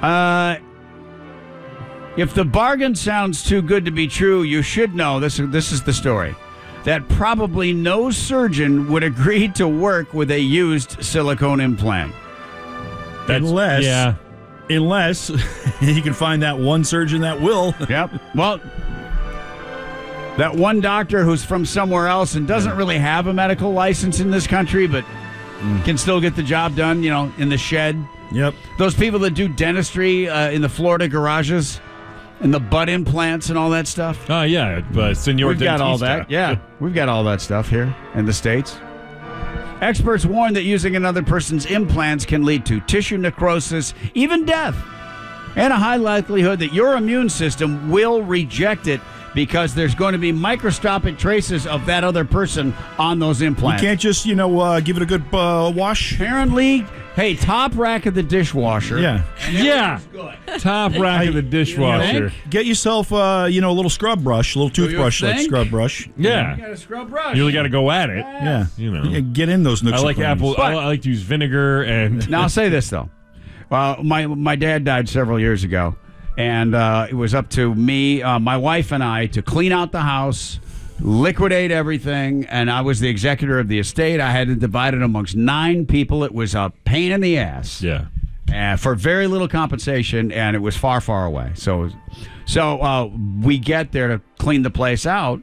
If the bargain sounds too good to be true, you should know, this is the story, that probably no surgeon would agree to work with a used silicone implant. Unless you can find that one surgeon that will. Yep. Well, that one doctor who's from somewhere else and doesn't really have a medical license in this country, but can still get the job done, in the shed. Yep. Those people that do dentistry in the Florida garages and the butt implants and all that stuff. Oh, yeah. Senor We've got all that. Yeah. We've got all that stuff here in the States. Experts warn that using another person's implants can lead to tissue necrosis, even death, and a high likelihood that your immune system will reject it because there's going to be microscopic traces of that other person on those implants. You can't just, give it a good wash? Apparently, hey, top rack of the dishwasher. Yeah. Yeah. Top rack of the dishwasher. Get yourself, a little scrub brush, a little toothbrush like scrub brush. Yeah. You got a scrub brush. You really got to go at it. Yeah. Yeah, get in those nooks. I like apple. I like to use vinegar and. Now I'll say this though, my dad died several years ago, and it was up to me, my wife, and I to clean out the house, liquidate everything, and I was the executor of the estate. I had to divide it amongst 9 people. It was a pain in the ass. Yeah. For very little compensation, and it was far, far away. So we get there to clean the place out,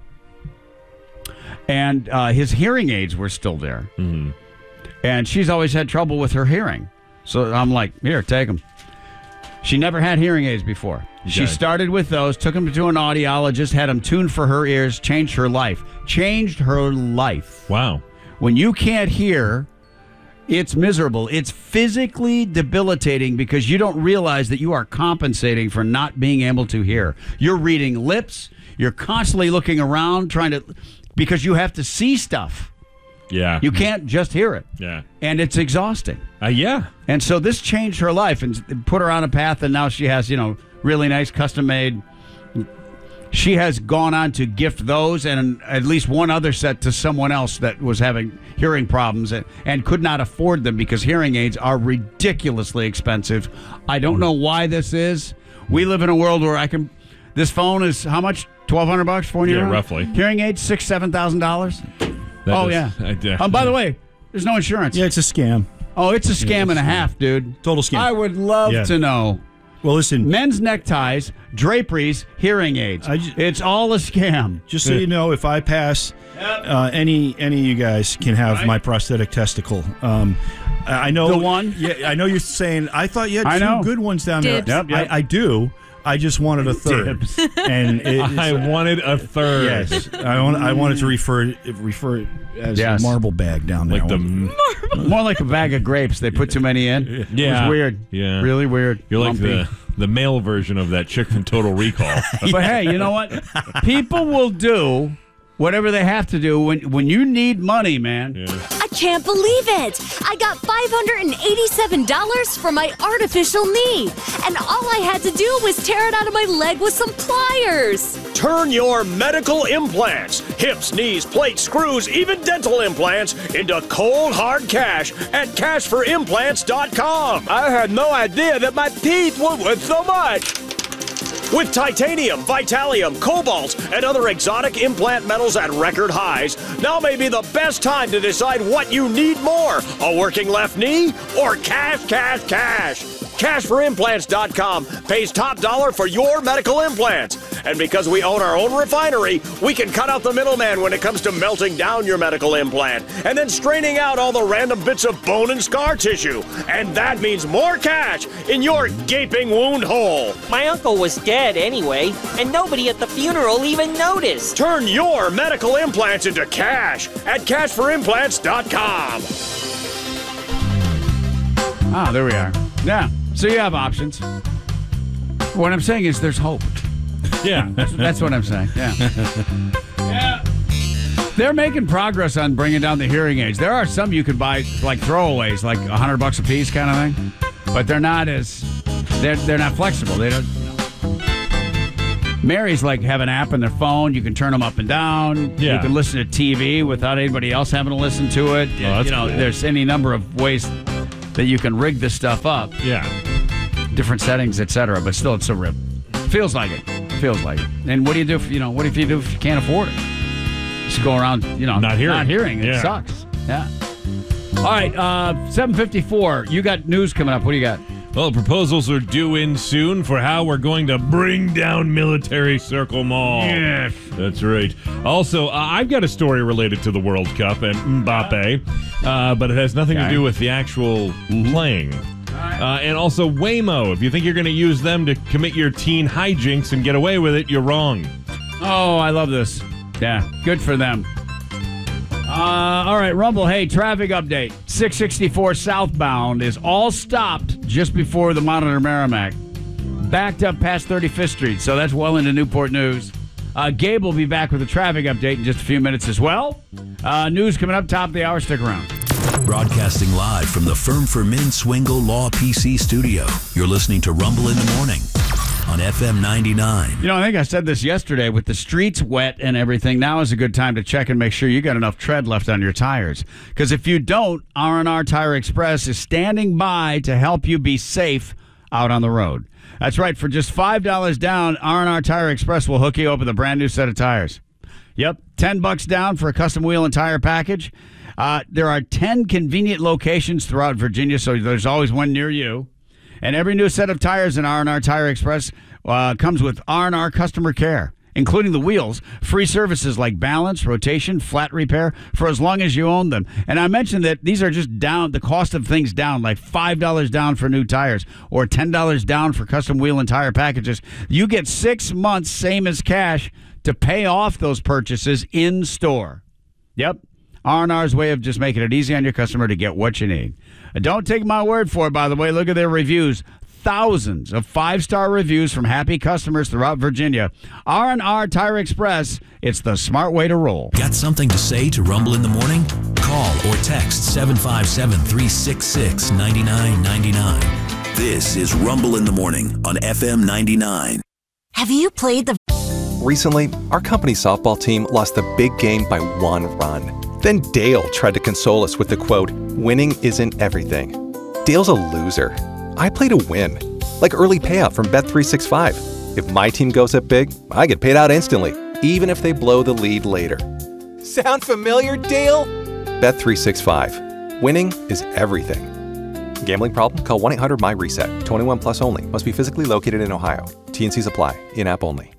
and his hearing aids were still there. Mm-hmm. And she's always had trouble with her hearing. So I'm like, here, take them. She never had hearing aids before. Okay. She started with those, took them to an audiologist, had them tuned for her ears, changed her life. Changed her life. Wow. When you can't hear, it's miserable. It's physically debilitating because you don't realize that you are compensating for not being able to hear. You're reading lips. You're constantly looking around because you have to see stuff. Yeah. You can't just hear it. Yeah. And it's exhausting. Yeah. And so this changed her life and put her on a path, and now she has, really nice custom-made. She has gone on to gift those and at least one other set to someone else that was having hearing problems and could not afford them because hearing aids are ridiculously expensive. I don't know why this is. We live in a world where this phone is how much? $1,200 for you? Yeah, roughly. Hearing aids, $6,000-$7,000? By the way, there's no insurance. Yeah, it's a scam. Oh, it's a scam and a half, dude. Total scam. I would love to know. Well, listen. Men's neckties, draperies, hearing aids. It's all a scam. Just so you know, if I pass, any of you guys can have my prosthetic testicle. I know the one. Yeah, I know you're saying. I thought you had 2 good ones down there. Yep. I do. I just wanted a third, and I wanted a third. Yes, I wanted to refer it as a marble bag down there. More like a bag of grapes. They put too many in. Yeah, it was weird. Yeah, really weird. You're lumpy. Like the male version of that chick from Total Recall. But hey, you know what? People will do whatever they have to do when you need money, man. Yeah. I can't believe it. I got $587 for my artificial knee. And all I had to do was tear it out of my leg with some pliers. Turn your medical implants, hips, knees, plates, screws, even dental implants, into cold, hard cash at cashforimplants.com. I had no idea that my teeth were worth so much. With titanium, vitalium, cobalt, and other exotic implant metals at record highs, now may be the best time to decide what you need more, a working left knee or cash, cash, cash. Cashforimplants.com pays top dollar for your medical implants. And because we own our own refinery, we can cut out the middleman when it comes to melting down your medical implant and then straining out all the random bits of bone and scar tissue. And that means more cash in your gaping wound hole. My uncle was dead anyway, and nobody at the funeral even noticed. Turn your medical implants into cash at cashforimplants.com. Ah, there we are. Yeah. So you have options. What I'm saying is there's hope. Yeah. That's what I'm saying. Yeah. Yeah. They're making progress on bringing down the hearing aids. There are some you could buy like throwaways, like $100 a piece kind of thing. But they're not they're not flexible. They don't. Mary's like have an app on their phone. You can turn them up and down. Yeah. You can listen to TV without anybody else having to listen to it. Oh, that's cool. There's any number of ways that you can rig this stuff up. Yeah. different settings, etc. But still, it's a rip. Feels like it. And what do you do if you can't afford it? Just go around, not hearing. It sucks. Yeah. All right, 7:54. You got news coming up. What do you got? Well, proposals are due in soon for how we're going to bring down Military Circle Mall. Yes. That's right. Also, I've got a story related to the World Cup and Mbappe, but it has nothing to do with the actual playing. And also Waymo. If you think you're going to use them to commit your teen hijinks and get away with it, you're wrong. Oh, I love this. Yeah, good for them. All right, Rumble. Hey, traffic update. 664 southbound is all stopped just before the Monitor Merrimack. Backed up past 35th Street, so that's well into Newport News. Gabe will be back with a traffic update in just a few minutes as well. News coming up, top of the hour. Stick around. Broadcasting live from the Firm for Men Swingle Law PC studio. You're listening to Rumble in the Morning on FM 99. I think I said this yesterday. With the streets wet and everything, now is a good time to check and make sure you got enough tread left on your tires. Because if you don't, R&R Tire Express is standing by to help you be safe out on the road. That's right. For just $5 down, R&R Tire Express will hook you up with a brand new set of tires. Yep, $10 down for a custom wheel and tire package. There are 10 convenient locations throughout Virginia, so there's always one near you. And every new set of tires in R&R Tire Express comes with R&R customer care, including the wheels, free services like balance, rotation, flat repair for as long as you own them. And I mentioned that these are just down, the cost of things down, like $5 down for new tires or $10 down for custom wheel and tire packages. You get 6 months, same as cash, to pay off those purchases in store. Yep. R&R's way of just making it easy on your customer to get what you need. Don't take my word for it, by the way. Look at their reviews. Thousands of 5-star reviews from happy customers throughout Virginia. R&R Tire Express, it's the smart way to roll. Got something to say to Rumble in the Morning? Call or text 757-366-9999. This is Rumble in the Morning on FM 99. Have you played the... Recently, our company's softball team lost the big game by 1 run. Then Dale tried to console us with the quote, "Winning isn't everything." Dale's a loser. I play to win. Like early payout from Bet365. If my team goes up big, I get paid out instantly, even if they blow the lead later. Sound familiar, Dale? Bet365. Winning is everything. Gambling problem? Call 1-800-MY-RESET. 21 plus only. Must be physically located in Ohio. T&Cs apply. In-app only.